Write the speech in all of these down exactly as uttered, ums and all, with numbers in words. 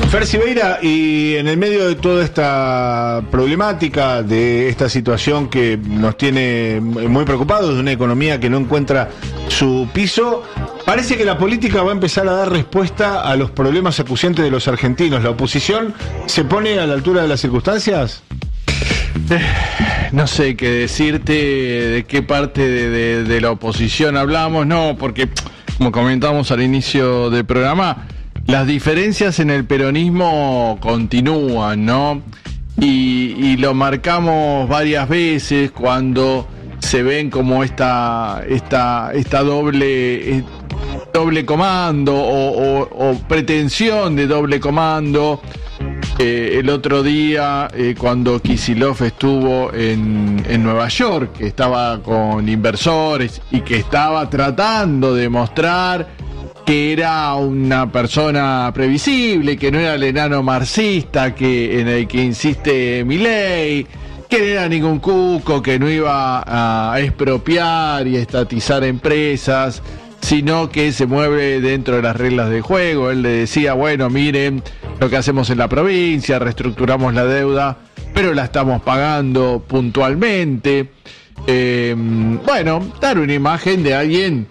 Fer Sibeira, y en el medio de toda esta problemática, de esta situación que nos tiene muy preocupados, de una economía que no encuentra su piso, parece que la política va a empezar a dar respuesta a los problemas acuciantes de los argentinos. ¿La oposición se pone a la altura de las circunstancias? Eh, no sé qué decirte, de qué parte de, de, de la oposición hablamos, no, porque como comentamos al inicio del programa, las diferencias en el peronismo continúan, ¿no? Y, y lo marcamos varias veces cuando se ven como esta, esta, esta doble, doble comando o, o, o pretensión de doble comando. Eh, el otro día, eh, cuando Kicillof estuvo en, en Nueva York, que estaba con inversores y que estaba tratando de mostrar que era una persona previsible, que no era el enano marxista que en el que insiste Milei, que no era ningún cuco, que no iba a expropiar y estatizar empresas, sino que se mueve dentro de las reglas del juego. Él le decía, bueno, miren lo que hacemos en la provincia, reestructuramos la deuda, pero la estamos pagando puntualmente. Eh, bueno, dar una imagen de alguien,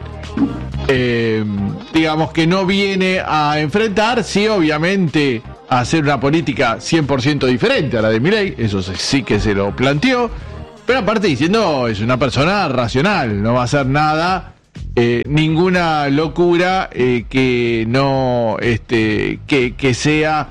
eh, digamos, que no viene a enfrentar, sí, obviamente, a hacer una política cien por ciento diferente a la de Milei, eso sí que se lo planteó, pero aparte diciendo, es una persona racional, no va a hacer nada, eh, ninguna locura eh, que no, este, que, que sea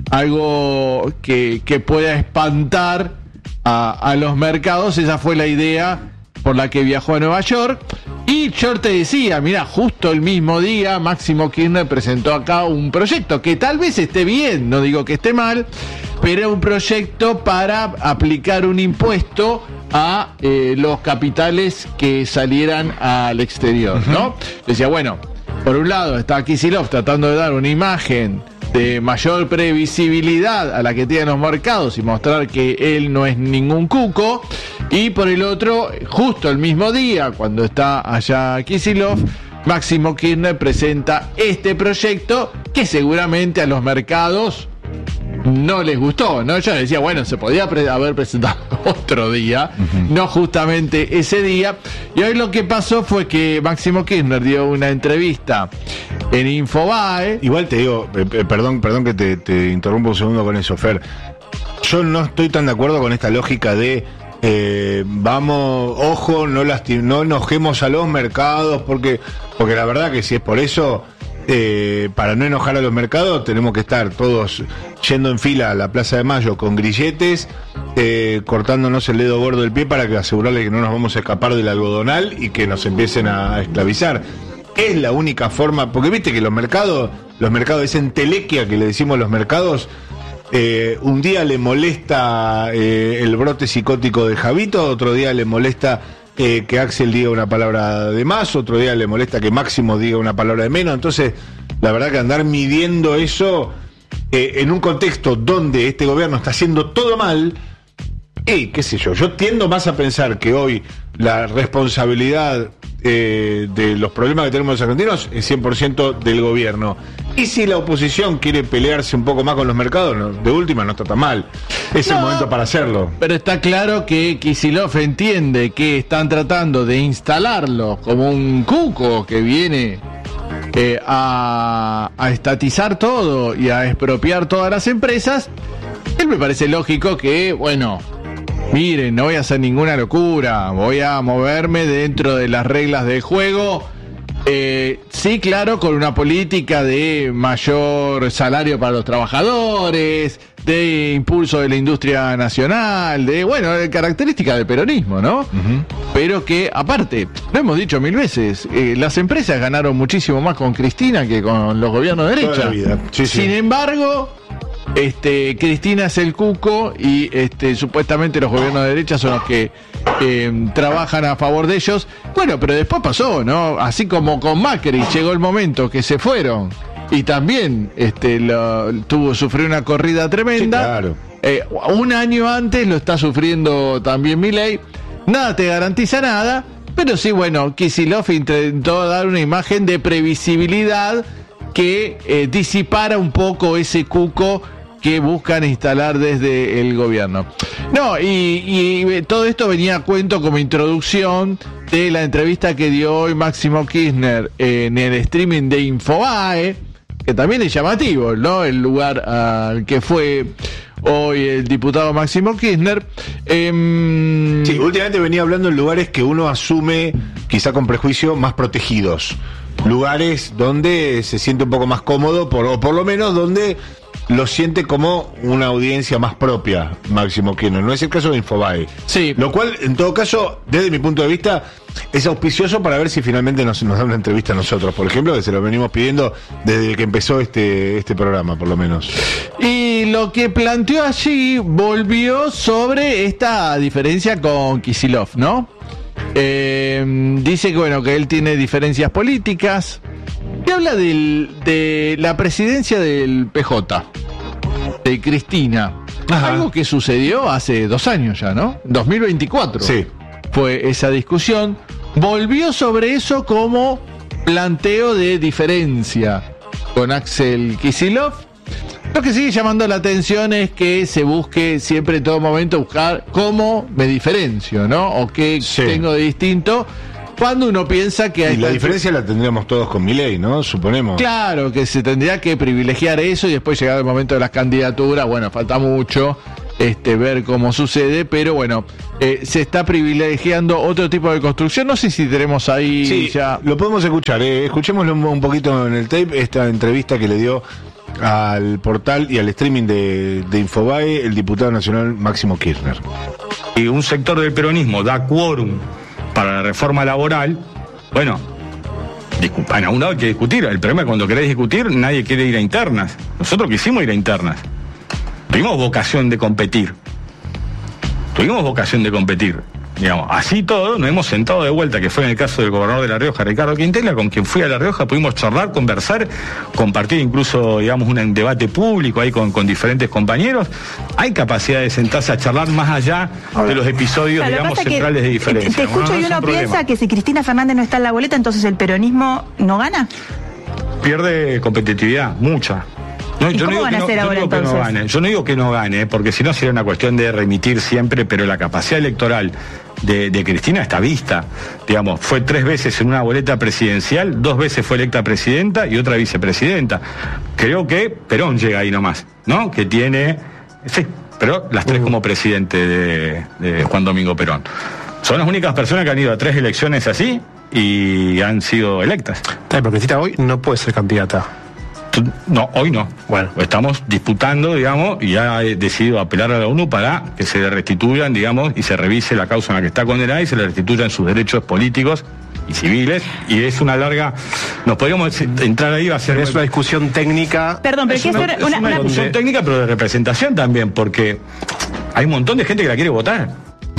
algo que, que pueda espantar a, a los mercados. Esa fue la idea por la que viajó a Nueva York. Y yo te decía, mira, justo el mismo día Máximo Kirchner presentó acá un proyecto que tal vez esté bien, no digo que esté mal, pero era un proyecto para aplicar un impuesto a eh, los capitales que salieran al exterior, ¿no? Uh-huh. Decía, bueno, por un lado está Kicillof tratando de dar una imagen de mayor previsibilidad a la que tienen los mercados y mostrar que él no es ningún cuco, y por el otro, justo el mismo día, cuando está allá Kicillof, Máximo Kirchner presenta este proyecto que seguramente a los mercados no les gustó, ¿no? Yo decía, bueno, se podía pre- haber presentado otro día, uh-huh. no justamente ese día. Y hoy lo que pasó fue que Máximo Kirchner dio una entrevista en Infobae. Igual te digo, eh, perdón, perdón que te, te interrumpo un segundo con eso, Fer. Yo no estoy tan de acuerdo con esta lógica de eh, vamos, ojo, no lastim- no enojemos a los mercados, porque, porque la verdad que si es por eso, eh, para no enojar a los mercados, tenemos que estar todos yendo en fila a la Plaza de Mayo con grilletes, eh, cortándonos el dedo gordo del pie para que asegurarle que no nos vamos a escapar del algodonal y que nos empiecen a esclavizar. Es la única forma, porque viste que los mercados, los mercados, esa entelequia que le decimos los mercados, eh, un día le molesta eh, el brote psicótico de Javito, otro día le molesta eh, que Axel diga una palabra de más, otro día le molesta que Máximo diga una palabra de menos. Entonces, la verdad que andar midiendo eso eh, en un contexto donde este gobierno está haciendo todo mal, y qué sé yo, yo tiendo más a pensar que hoy la responsabilidad eh, de los problemas que tenemos los argentinos es cien por ciento del gobierno. Y si la oposición quiere pelearse un poco más con los mercados, no, de última no está tan mal. Es no, el momento para hacerlo. Pero está claro que Kicillof entiende que están tratando de instalarlo como un cuco que viene eh, a, a estatizar todo y a expropiar todas las empresas. Él me parece lógico que, bueno, miren, no voy a hacer ninguna locura, voy a moverme dentro de las reglas del juego. Eh, sí, claro, con una política de mayor salario para los trabajadores, de impulso de la industria nacional, de, bueno, de característica del peronismo, ¿no? Uh-huh. Pero que, aparte, lo hemos dicho mil veces, eh, las empresas ganaron muchísimo más con Cristina que con los gobiernos de derecha. Toda la vida. Sí, sí. Sin embargo, Este, Cristina es el cuco y este, supuestamente los gobiernos de derecha son los que eh, trabajan a favor de ellos. Bueno, pero después pasó, ¿no? Así como con Macri llegó el momento que se fueron y también este, lo, tuvo sufrió una corrida tremenda. Sí, claro. Eh, un año antes lo está sufriendo también Milei. Nada te garantiza nada, pero sí, bueno, Kicillof intentó dar una imagen de previsibilidad que eh, disipara un poco ese cuco que buscan instalar desde el gobierno. No, y, y todo esto venía a cuento como introducción de la entrevista que dio hoy Máximo Kirchner en el streaming de Infobae, que también es llamativo, ¿no? El lugar al que fue hoy el diputado Máximo Kirchner. Eh, sí, últimamente venía hablando en lugares que uno asume, quizá con prejuicio, más protegidos. Lugares donde se siente un poco más cómodo, por, o por lo menos donde lo siente como una audiencia más propia, Máximo Kirchner. No es el caso de Infobae. Sí. Lo cual, en todo caso, desde mi punto de vista, es auspicioso para ver si finalmente nos, nos da una entrevista a nosotros, por ejemplo, que se lo venimos pidiendo desde que empezó este, este programa, por lo menos. Y lo que planteó allí volvió sobre esta diferencia con Kicillof, ¿no? Eh, dice que bueno, que él tiene diferencias políticas. Y habla del, de la presidencia del P J, de Cristina. Ajá. Algo que sucedió hace dos años ya, ¿no? dos mil veinticuatro. Sí. Fue esa discusión. Volvió sobre eso como planteo de diferencia con Axel Kicillof. Lo que sigue llamando la atención es que se busque siempre en todo momento buscar cómo me diferencio, ¿no? O qué sí. tengo de distinto. Cuando uno piensa que hay... Y la diferencia la tendríamos todos con Milei, ¿no? Suponemos. Claro, que se tendría que privilegiar eso y después llegar el momento de las candidaturas, bueno, falta mucho este ver cómo sucede, pero bueno, eh, se está privilegiando otro tipo de construcción. No sé si tenemos ahí sí, ya... lo podemos escuchar, eh. Escuchémoslo un, un poquito en el tape, esta entrevista que le dio al portal y al streaming de, de Infobae el diputado nacional Máximo Kirchner. Y un sector del peronismo da quórum para la reforma laboral, bueno, en algún lado hay que discutir. El problema es cuando querés discutir, nadie quiere ir a internas. Nosotros quisimos ir a internas. Tuvimos vocación de competir. Tuvimos vocación de competir. Digamos, así todo, nos hemos sentado de vuelta, que fue en el caso del gobernador de La Rioja, Ricardo Quintela, con quien fui a La Rioja, pudimos charlar, conversar, compartir incluso, digamos, un debate público ahí con, con diferentes compañeros. Hay capacidad de sentarse a charlar más allá de los episodios, claro, digamos, centrales de diferencia. Te escucho bueno, no y uno piensa que si Cristina Fernández no está en la boleta, entonces el peronismo no gana. Pierde competitividad, mucha. No, ¿Y yo cómo no van a no, hacer yo ahora no entonces? Que no gane. Yo no digo que no gane, porque si no sería una cuestión de remitir siempre, pero la capacidad electoral de, de Cristina está vista. Digamos, fue tres veces en una boleta presidencial, dos veces fue electa presidenta y otra vicepresidenta. Creo que Perón llega ahí nomás, ¿no? Que tiene, sí, pero las tres como presidente de, de Juan Domingo Perón. Son las únicas personas que han ido a tres elecciones así y han sido electas. Pero Cristina hoy no puede ser candidata. No, hoy no. Bueno, estamos disputando, digamos, y ya he decidido apelar a la ONU para que se le restituyan, digamos, y se revise la causa en la que está condenada y se le restituyan sus derechos políticos y civiles. Y es una larga... Nos podríamos entrar ahí, va a ser... Pero es una discusión técnica... Perdón, pero es ¿qué una, es una, una, una discusión donde... técnica, pero de representación también, porque hay un montón de gente que la quiere votar.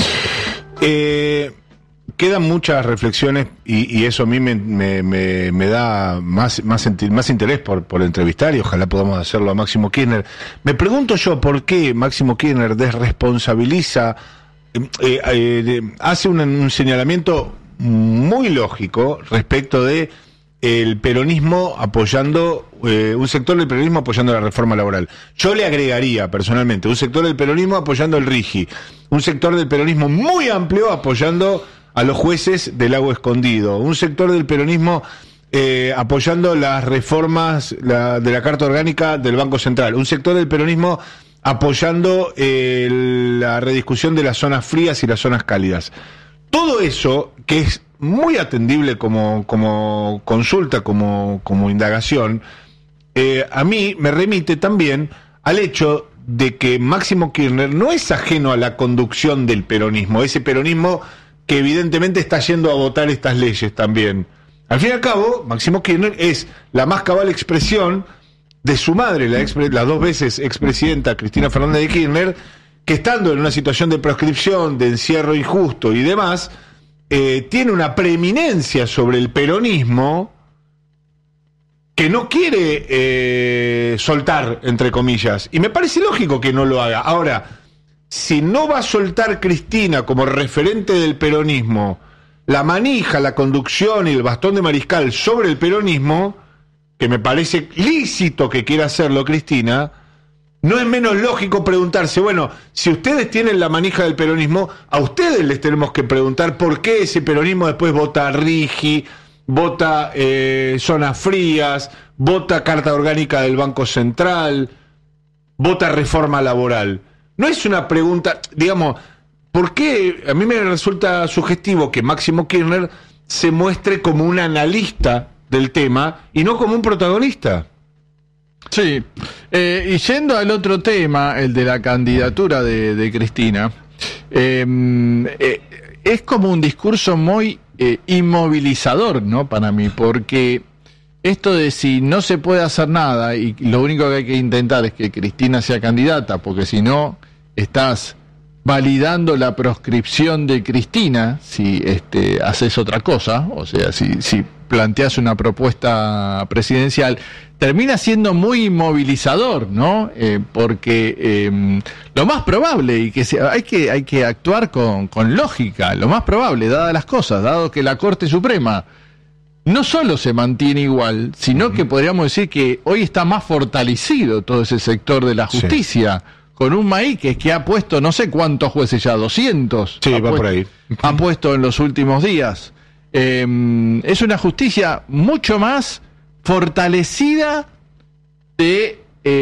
Eh... Quedan muchas reflexiones y, y eso a mí me, me, me, me da más, más, más interés por, por entrevistar y ojalá podamos hacerlo a Máximo Kirchner. Me pregunto yo por qué Máximo Kirchner desresponsabiliza, eh, eh, hace un, un señalamiento muy lógico respecto de el peronismo apoyando, eh, un sector del peronismo apoyando la reforma laboral. Yo le agregaría personalmente un sector del peronismo apoyando el RIGI, un sector del peronismo muy amplio apoyando a los jueces del Lago Escondido, un sector del peronismo eh, apoyando las reformas la, de la Carta Orgánica del Banco Central, un sector del peronismo apoyando eh, la rediscusión de las zonas frías y las zonas cálidas. Todo eso, que es muy atendible como, como consulta, como, como indagación, eh, a mí me remite también al hecho de que Máximo Kirchner no es ajeno a la conducción del peronismo, ese peronismo que evidentemente está yendo a votar estas leyes también. Al fin y al cabo, Máximo Kirchner es la más cabal expresión de su madre, la, expre, la dos veces expresidenta Cristina Fernández de Kirchner, que estando en una situación de proscripción, de encierro injusto y demás, eh, tiene una preeminencia sobre el peronismo que no quiere eh, soltar, entre comillas. Y me parece lógico que no lo haga. Ahora, si no va a soltar Cristina como referente del peronismo la manija, la conducción y el bastón de mariscal sobre el peronismo, que me parece lícito que quiera hacerlo Cristina, no es menos lógico preguntarse, bueno, si ustedes tienen la manija del peronismo, a ustedes les tenemos que preguntar por qué ese peronismo después vota a Rigi, vota eh, zonas frías, vota Carta Orgánica del Banco Central, vota reforma laboral. No es una pregunta, digamos, ¿por qué? A mí me resulta sugestivo que Máximo Kirchner se muestre como un analista del tema y no como un protagonista. Sí, eh, y yendo al otro tema, el de la candidatura de, de Cristina, eh, eh, es como un discurso muy eh, inmovilizador, ¿no? Para mí, porque esto de si no se puede hacer nada y lo único que hay que intentar es que Cristina sea candidata, porque si no estás validando la proscripción de Cristina si este haces otra cosa, o sea, si, si planteas una propuesta presidencial, termina siendo muy inmovilizador, ¿no? Eh, porque eh, lo más probable, y que se, hay que hay que actuar con, con lógica, lo más probable, dadas las cosas, dado que la Corte Suprema no solo se mantiene igual, sino que podríamos decir que hoy está más fortalecido todo ese sector de la justicia, sí, con un M A I que, que ha puesto no sé cuántos jueces ya, doscientos. Sí, ha va puesto, por ahí. Ha puesto en los últimos días. Eh, es una justicia mucho más fortalecida de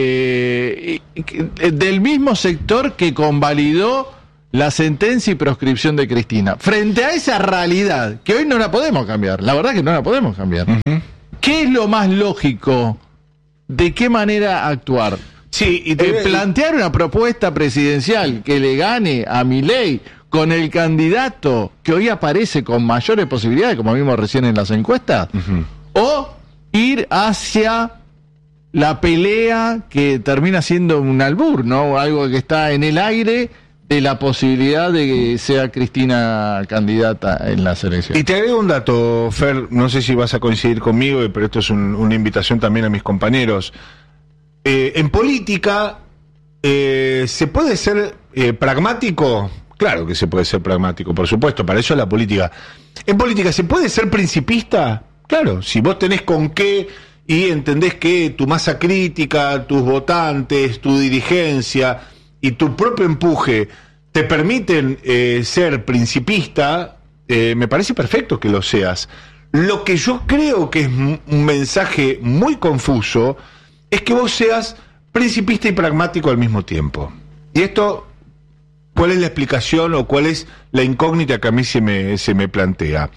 eh, del mismo sector que convalidó la sentencia y proscripción de Cristina. Frente a esa realidad, que hoy no la podemos cambiar, la verdad que no la podemos cambiar. Uh-huh. ¿Qué es lo más lógico? ¿De qué manera actuar? Sí, y te... eh, plantear una propuesta presidencial que le gane a Milei con el candidato que hoy aparece con mayores posibilidades, como vimos recién en las encuestas, uh-huh, o ir hacia la pelea que termina siendo un albur, ¿no? Algo que está en el aire de la posibilidad de que sea Cristina candidata en las elecciones. Y te agrego un dato, Fer, no sé si vas a coincidir conmigo, pero esto es un, una invitación también a mis compañeros. Eh, en política, eh, ¿se puede ser eh, pragmático? Claro que se puede ser pragmático, por supuesto, para eso es la política. En política, ¿se puede ser principista? Claro, si vos tenés con qué y entendés que tu masa crítica, tus votantes, tu dirigencia y tu propio empuje te permiten eh, ser principista, eh, me parece perfecto que lo seas. Lo que yo creo que es un mensaje muy confuso es que vos seas principista y pragmático al mismo tiempo. Y esto, ¿cuál es la explicación o cuál es la incógnita que a mí se me, se me plantea?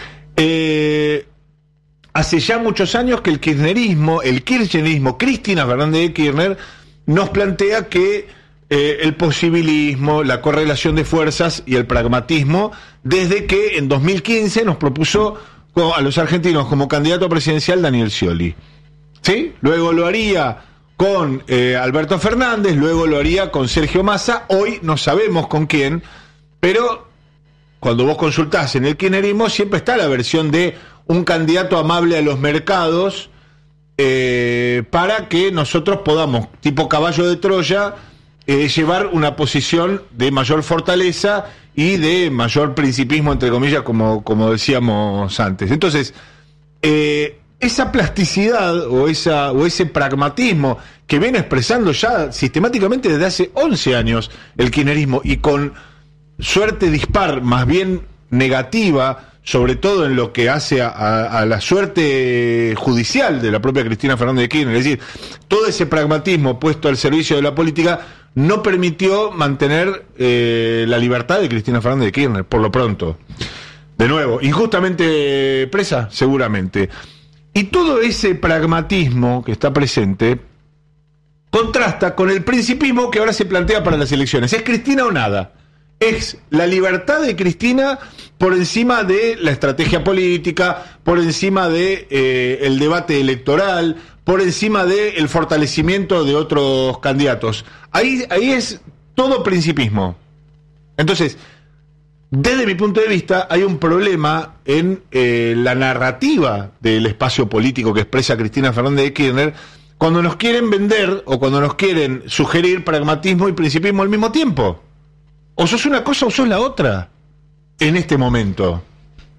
Eh, hace ya muchos años que el kirchnerismo, el kirchnerismo, Cristina Fernández de Kirchner, nos plantea que eh, el posibilismo, la correlación de fuerzas y el pragmatismo, desde que en dos mil quince nos propuso a los argentinos como candidato presidencial Daniel Scioli. ¿Sí? Luego lo haría con eh, Alberto Fernández, luego lo haría con Sergio Massa, hoy no sabemos con quién, pero cuando vos consultás en el kirchnerismo siempre está la versión de un candidato amable a los mercados eh, para que nosotros podamos, tipo caballo de Troya, eh, llevar una posición de mayor fortaleza y de mayor principismo, entre comillas, como, como decíamos antes. Entonces, eh, esa plasticidad o, esa, o ese pragmatismo que viene expresando ya sistemáticamente desde hace once años el kirchnerismo y con suerte dispar, más bien negativa, sobre todo en lo que hace a, a, a la suerte judicial de la propia Cristina Fernández de Kirchner, es decir, todo ese pragmatismo puesto al servicio de la política no permitió mantener eh, la libertad de Cristina Fernández de Kirchner, por lo pronto. De nuevo, injustamente presa, seguramente. Y todo ese pragmatismo que está presente contrasta con el principismo que ahora se plantea para las elecciones. ¿Es Cristina o nada? Es la libertad de Cristina por encima de la estrategia política, por encima de eh, el debate electoral, por encima de el fortalecimiento de otros candidatos. Ahí, ahí es todo principismo. Entonces, desde mi punto de vista, hay un problema en eh, la narrativa del espacio político que expresa Cristina Fernández de Kirchner cuando nos quieren vender o cuando nos quieren sugerir pragmatismo y principismo al mismo tiempo. O sos una cosa o sos la otra en este momento.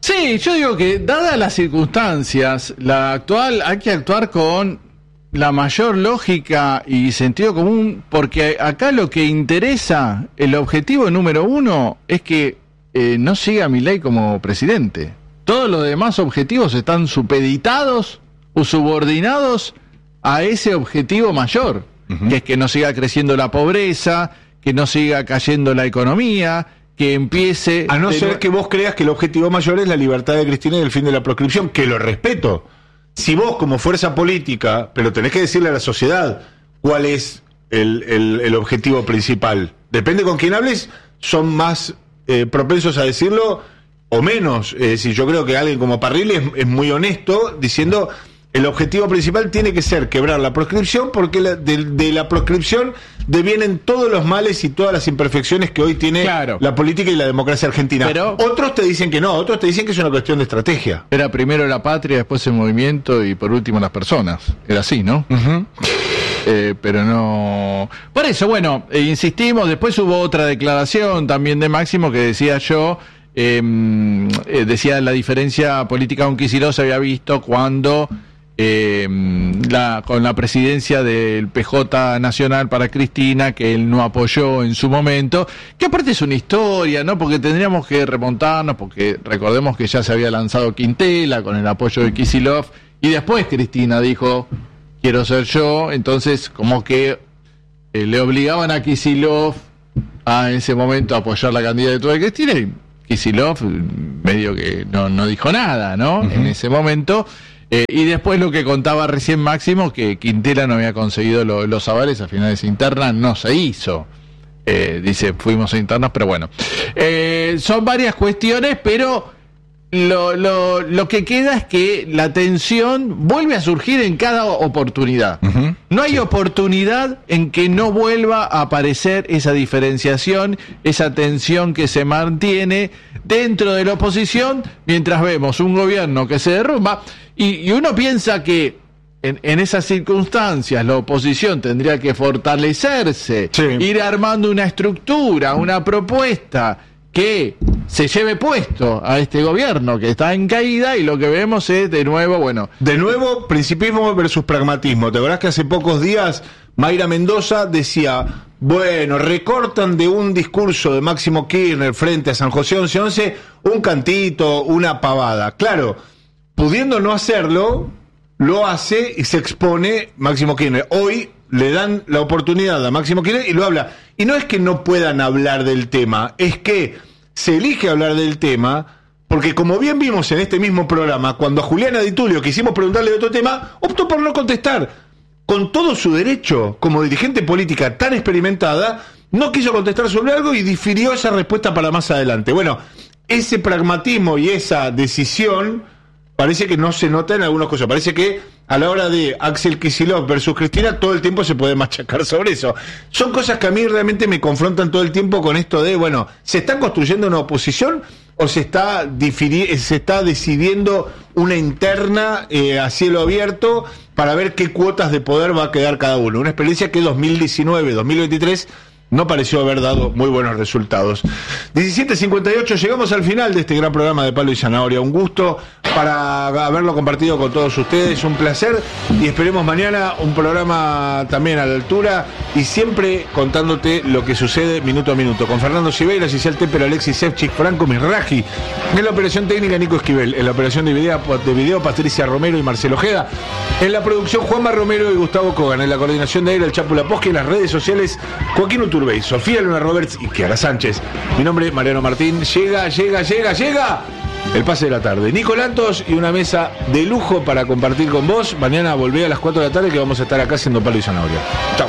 Sí, yo digo que dadas las circunstancias, la actual hay que actuar con la mayor lógica y sentido común, porque acá lo que interesa, el objetivo número uno, es que eh, no siga Milei como presidente. Todos los demás objetivos están supeditados o subordinados a ese objetivo mayor, uh-huh. que es que no siga creciendo la pobreza, que no siga cayendo la economía, que empiece... A no de... ser que vos creas que el objetivo mayor es la libertad de Cristina y el fin de la proscripción, que lo respeto. Si vos como fuerza política, pero tenés que decirle a la sociedad cuál es el, el, el objetivo principal. Depende con quién hables, son más eh, propensos a decirlo o menos. Eh, si yo creo que alguien como Parrilli es, es muy honesto diciendo... El objetivo principal tiene que ser quebrar la proscripción, porque la, de, de la proscripción devienen todos los males y todas las imperfecciones que hoy tiene claro. la política y la democracia argentina. Pero otros te dicen que no, otros te dicen que es una cuestión de estrategia. Era primero la patria, después el movimiento y por último las personas. Era así, ¿no? Uh-huh. Eh, pero no... Por eso, bueno, eh, insistimos, después hubo otra declaración también de Máximo que decía yo... Eh, eh, decía la diferencia política con Kicillof se había visto cuando... Eh, la, con la presidencia del P J Nacional para Cristina, que él no apoyó en su momento, que aparte es una historia, ¿no? Porque tendríamos que remontarnos, porque recordemos que ya se había lanzado Quintela con el apoyo de Kicillof, y después Cristina dijo, quiero ser yo, entonces como que eh, le obligaban a Kicillof a ese momento a apoyar la candidatura de Cristina, y Kicillof medio que no, no dijo nada, ¿no? Uh-huh. En ese momento... Eh, y después lo que contaba recién Máximo, que Quintela no había conseguido lo, los avales a finales internas, no se hizo. Eh, dice, fuimos a internas, pero bueno. Eh, son varias cuestiones, pero lo, lo, lo que queda es que la tensión vuelve a surgir en cada oportunidad. Uh-huh. No hay sí. oportunidad en que no vuelva a aparecer esa diferenciación, esa tensión que se mantiene dentro de la oposición, mientras vemos un gobierno que se derrumba. Y, y uno piensa que en, en esas circunstancias la oposición tendría que fortalecerse, sí. ir armando una estructura, una propuesta que se lleve puesto a este gobierno que está en caída, y lo que vemos es de nuevo, bueno... De nuevo, principismo versus pragmatismo. ¿Te acordás que hace pocos días Mayra Mendoza decía, bueno, recortan de un discurso de Máximo Kirchner frente a San José once once un cantito, una pavada? Claro, pudiendo no hacerlo, lo hace y se expone Máximo Kirchner. Hoy le dan la oportunidad a Máximo Kirchner y lo habla. Y no es que no puedan hablar del tema, es que se elige hablar del tema, porque como bien vimos en este mismo programa, cuando a Juliana Di Tulio quisimos preguntarle de otro tema, optó por no contestar. Con todo su derecho, como dirigente política tan experimentada, no quiso contestar sobre algo y difirió esa respuesta para más adelante. Bueno, ese pragmatismo y esa decisión parece que no se nota en algunas cosas. Parece que a la hora de Axel Kicillof versus Cristina, todo el tiempo se puede machacar sobre eso. Son cosas que a mí realmente me confrontan todo el tiempo con esto de, bueno, ¿se está construyendo una oposición o se está, difiri- se está decidiendo una interna eh, a cielo abierto para ver qué cuotas de poder va a quedar cada uno? Una experiencia que dos mil diecinueve, dos mil veintitrés no pareció haber dado muy buenos resultados. diecisiete cincuenta y ocho, llegamos al final de este gran programa de Palo y Zanahoria. Un gusto para haberlo compartido con todos ustedes, un placer, y esperemos mañana un programa también a la altura y siempre contándote lo que sucede minuto a minuto. Con Fernando Siveira, Giselle Tepper, Alexis Sevchik, Franco Misraji, en la operación técnica Nico Esquivel, en la operación de video, de video Patricia Romero y Marcelo Ojeda, en la producción Juanma Romero y Gustavo Kogan, en la coordinación de aire el Chapu Laposque, en las redes sociales Joaquín Uturbey, Sofía Luna Roberts y Kiara Sánchez. Mi nombre es Mariano Martín. Llega, llega, llega, llega el pase de la tarde. Nico Lantos y una mesa de lujo para compartir con vos. Mañana volvé a las cuatro de la tarde que vamos a estar acá haciendo Palo y Zanahoria. Chao.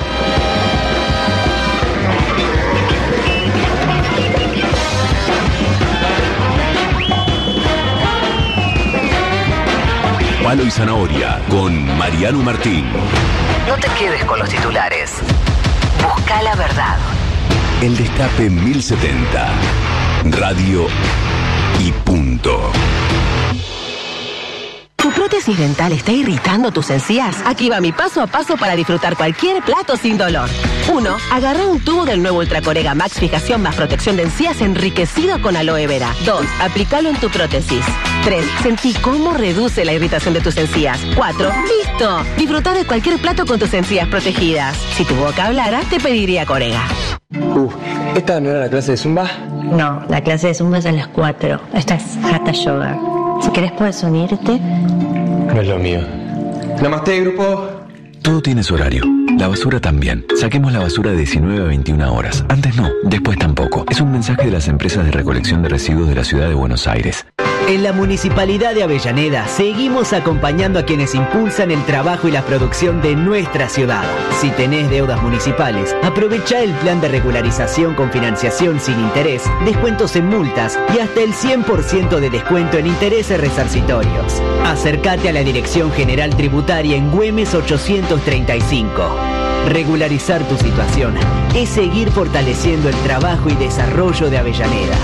Palo y Zanahoria con Mariano Martín. No te quedes con los titulares. Busca la verdad. El Destape mil setenta. Radio y punto. Tu prótesis dental está irritando tus encías? Aquí va mi paso a paso para disfrutar cualquier plato sin dolor. uno. Agarra un tubo del nuevo Ultracorega Max Fijación más protección de encías enriquecido con aloe vera. dos. Aplícalo en tu prótesis. tres. Sentí cómo reduce la irritación de tus encías. cuatro. ¡Listo! Disfruta de cualquier plato con tus encías protegidas. Si tu boca hablara, te pediría Corega. Uh, ¿esta no era la clase de Zumba? No, la clase de Zumba es a las cuatro. Esta es Hatha Yoga. Si querés puedes unirte. No es lo mío. Namaste, grupo. Todo tiene su horario. La basura también. Saquemos la basura de diecinueve a veintiuna horas. Antes no, después tampoco. Es un mensaje de las empresas de recolección de residuos de la ciudad de Buenos Aires. En la Municipalidad de Avellaneda seguimos acompañando a quienes impulsan el trabajo y la producción de nuestra ciudad. Si tenés deudas municipales, aprovecha el plan de regularización con financiación sin interés, descuentos en multas y hasta el cien por ciento de descuento en intereses resarcitorios. Acércate a la Dirección General Tributaria en Güemes ochocientos treinta y cinco. Regularizar tu situación es seguir fortaleciendo el trabajo y desarrollo de Avellaneda.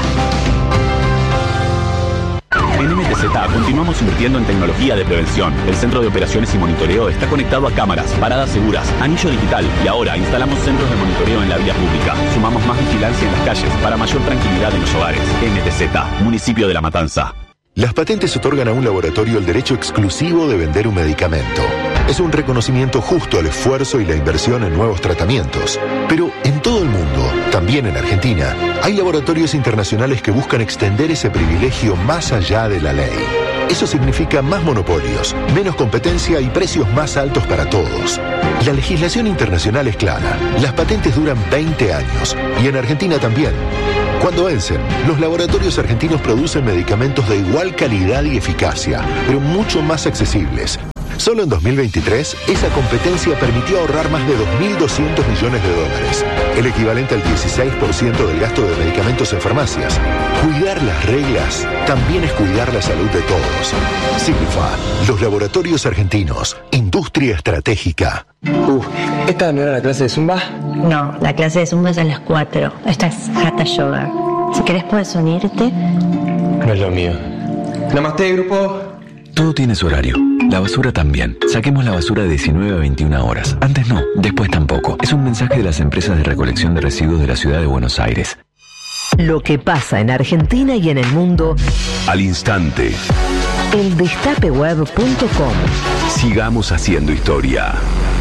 En M T Z continuamos invirtiendo en tecnología de prevención. El centro de operaciones y monitoreo está conectado a cámaras, paradas seguras, anillo digital y ahora instalamos centros de monitoreo en la vía pública. Sumamos más vigilancia en las calles para mayor tranquilidad en los hogares. M T Z, Municipio de La Matanza. Las patentes otorgan a un laboratorio el derecho exclusivo de vender un medicamento. Es un reconocimiento justo al esfuerzo y la inversión en nuevos tratamientos. Pero en todo el mundo, también en Argentina, hay laboratorios internacionales que buscan extender ese privilegio más allá de la ley. Eso significa más monopolios, menos competencia y precios más altos para todos. La legislación internacional es clara. Las patentes duran veinte años y en Argentina también. Cuando vencen, los laboratorios argentinos producen medicamentos de igual calidad y eficacia, pero mucho más accesibles. Solo en dos mil veintitrés, esa competencia permitió ahorrar más de dos mil doscientos millones de dólares, el equivalente al dieciséis por ciento del gasto de medicamentos en farmacias. Cuidar las reglas también es cuidar la salud de todos. Signifa, los laboratorios argentinos, industria estratégica. Uh, ¿esta no era la clase de Zumba? No, la clase de Zumba es a las cuatro. Esta es Hatha Yoga. Si querés puedes unirte. No es lo mío. Namaste, grupo. Todo tiene su horario. La basura también. Saquemos la basura de diecinueve a veintiuna horas. Antes no, después tampoco. Es un mensaje de las empresas de recolección de residuos de la ciudad de Buenos Aires. Lo que pasa en Argentina y en el mundo al instante. el destape web punto com. Sigamos haciendo historia.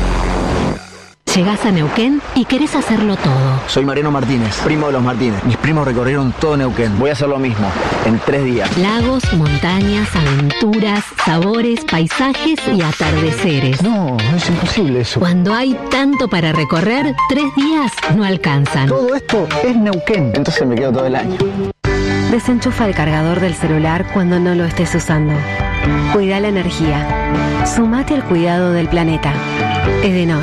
Llegás a Neuquén y querés hacerlo todo. Soy Mariano Martínez, primo de los Martínez. Mis primos recorrieron todo Neuquén. Voy a hacer lo mismo, en tres días. Lagos, montañas, aventuras, sabores, paisajes y atardeceres. No, es imposible eso. Cuando hay tanto para recorrer, tres días no alcanzan. Todo esto es Neuquén. Entonces me quedo todo el año. Desenchufa el cargador del celular cuando no lo estés usando. Cuida la energía. Sumate al cuidado del planeta. Edenor.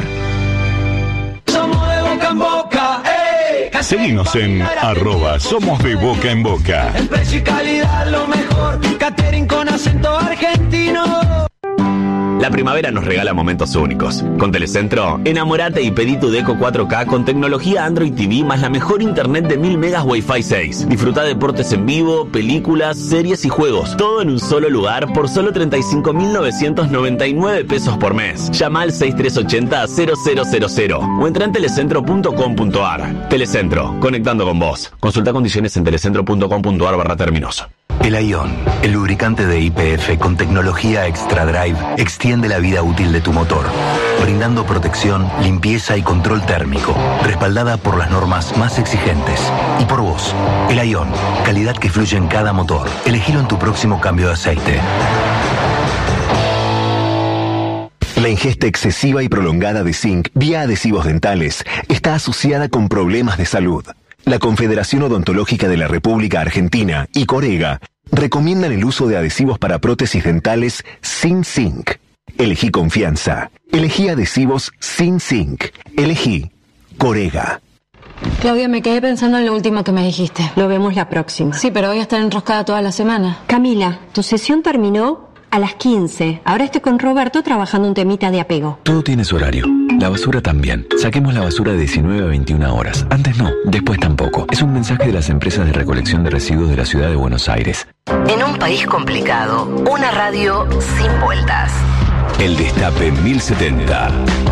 Seguinos en arroba Somos de Boca en Boca. El precio y calidad lo mejor. Catering con acento argentino. La primavera nos regala momentos únicos. Con Telecentro, enamorate y pedí tu Deco cuatro K con tecnología Android T V más la mejor internet de mil megas Wi-Fi seis. Disfruta deportes en vivo, películas, series y juegos. Todo en un solo lugar por solo treinta y cinco mil novecientos noventa y nueve pesos por mes. Llama al seis tres ocho cero cero cero cero cero o entra en telecentro punto com punto ar. Telecentro, conectando con vos. Consulta condiciones en telecentro punto com punto ar barra términos. El Ion, el lubricante de Y P F con tecnología Extra Drive, extiende la vida útil de tu motor, brindando protección, limpieza y control térmico, respaldada por las normas más exigentes. Y por vos, el Ion, calidad que fluye en cada motor. Elegilo en tu próximo cambio de aceite. La ingesta excesiva y prolongada de zinc vía adhesivos dentales está asociada con problemas de salud. La Confederación Odontológica de la República Argentina y Corega recomiendan el uso de adhesivos para prótesis dentales sin zinc. Elegí confianza. Elegí adhesivos sin zinc. Elegí Corega. Claudia, me quedé pensando en lo último que me dijiste. Lo vemos la próxima. Sí, pero voy a estar enroscada toda la semana. Camila, tu sesión terminó A las quince. Ahora estoy con Roberto trabajando un temita de apego. Todo tiene su horario. La basura también. Saquemos la basura de diecinueve a veintiuna horas. Antes no, después tampoco. Es un mensaje de las empresas de recolección de residuos de la ciudad de Buenos Aires. En un país complicado, una radio sin vueltas. El Destape mil setenta.